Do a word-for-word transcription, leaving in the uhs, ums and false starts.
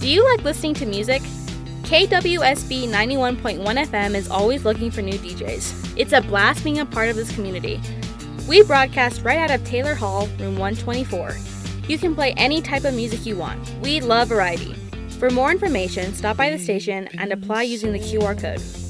Do you like listening to music? K W S B ninety-one point one F M is always looking for new D Js. It's a blast being a part of this community. We broadcast right out of Taylor Hall, room one twenty-four. You can play any type of music you want. We love variety. For more information, stop by the station and apply using the Q R code.